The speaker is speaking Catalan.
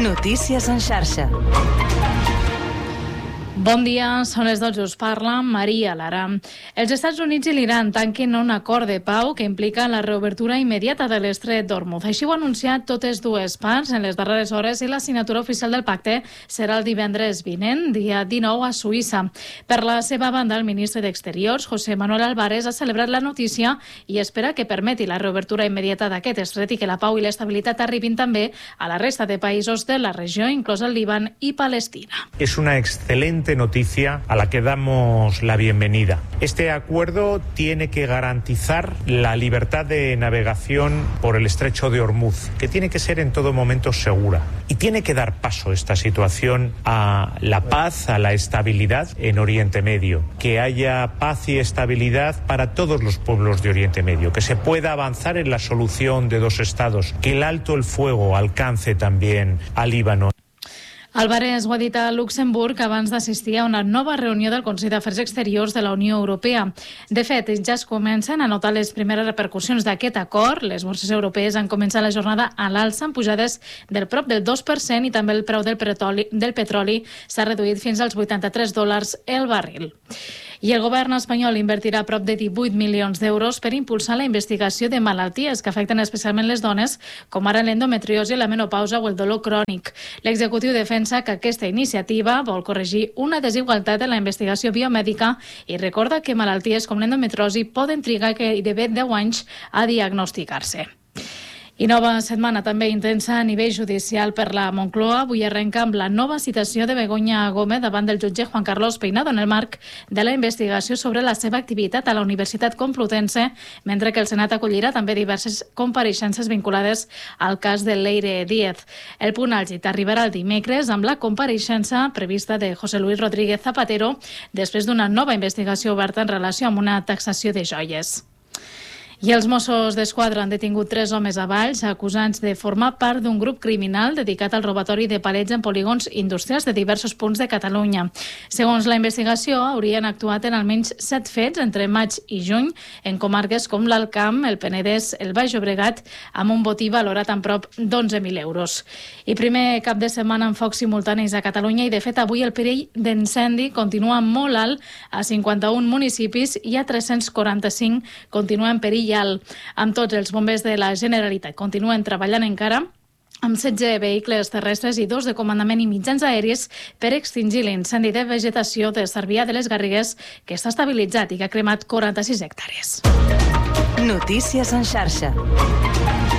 Notícies en xarxa. Bon dia, són les 12, us parla Maria Lara. Els Estats Units i l'Iran tanquen un acord de pau que implica la reobertura immediata de l'estret d'Hormuz. Així ho han anunciat totes dues parts en les darreres hores i la signatura oficial del pacte serà el divendres vinent, dia 19, a Suïssa. Per la seva banda, el ministre d'Exteriors, José Manuel Álvarez, ha celebrat la notícia i espera que permeti la reobertura immediata d'aquest estret i que la pau i l'estabilitat arribin també a la resta de països de la regió, inclòs el Líban i Palestina. Es una excelente noticia a la que damos la bienvenida. Este acuerdo tiene que garantizar la libertad de navegación por el estrecho de Hormuz, que tiene que ser en todo momento segura. Y tiene que dar paso esta situación a la paz, a la estabilidad en Oriente Medio. Que haya paz y estabilidad para todos los pueblos de Oriente Medio. Que se pueda avanzar en la solución de dos estados. Que el alto el fuego alcance también al Líbano. Álvarez ho ha dit a Luxemburg abans d'assistir a una nova reunió del Consell d'Afers Exteriors de la Unió Europea. De fet, ja es comencen a notar les primeres repercussions d'aquest acord. Les borses europees han començat la jornada a l'alça amb pujades del prop del 2% i també el preu del petroli s'ha reduït fins als $83 el barril. I el govern espanyol invertirà prop de 18 milions d'euros per impulsar la investigació de malalties que afecten especialment les dones, com ara l'endometriosi, la menopausa o el dolor crònic. L'executiu defensa que aquesta iniciativa vol corregir una desigualtat en la investigació biomèdica i recorda que malalties com l'endometriosi poden trigar gairebé 10 anys a diagnosticar-se. I nova setmana també intensa a nivell judicial per la Moncloa. Avui arrenca amb la nova citació de Begoña Gómez davant del jutge Juan Carlos Peinado en el marc de la investigació sobre la seva activitat a la Universitat Complutense, mentre que el Senat acollirà també diverses compareixences vinculades al cas de Leire Díez. El punt àlgid arribarà el dimecres amb la compareixença prevista de José Luis Rodríguez Zapatero després d'una nova investigació oberta en relació amb una taxació de joies. I els Mossos d'Esquadra han detingut 3 homes a Valls acusats de formar part d'un grup criminal dedicat al robatori de palets en polígons industrials de diversos punts de Catalunya. Segons la investigació, haurien actuat en almenys 7 fets entre maig i juny en comarques com l'Alt Camp, el Penedès, el Baix Llobregat, amb un botí valorat en prop d'11.000 euros. I primer cap de setmana amb focs simultanis a Catalunya i, de fet, avui el perill d'incendi continua molt alt a 51 municipis i a 345 continua en perill alt. Amb tots els bombers de la Generalitat continuen treballant encara amb 16 vehicles terrestres i 2 de comandament i mitjans aèris per extingir l'incendi de vegetació de Cervià de les Garrigues, que està estabilitzat i que ha cremat 46 hectàrees. Notícies en xarxa.